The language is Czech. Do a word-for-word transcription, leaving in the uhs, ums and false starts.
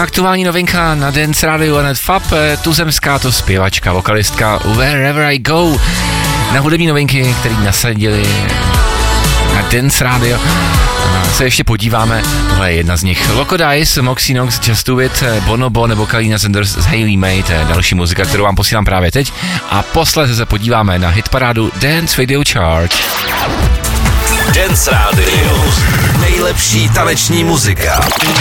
Aktuální novinka na Dance Radio Anet Fab, tuzemská to zpěvačka, vokalistka Wherever I Go. Na hudební novinky, které nasadili na Dance Radio. A se ještě podíváme, tohle je jedna z nich. Loco Dice, Moxie Nox, Just Do It, Bonobo nebo Kalina Sanders s Hayley May, to je další muzika, kterou vám posílám právě teď. A posledně se podíváme na hitparádu Dance Video Chart. Dance Radio. Nejlepší taneční muzika.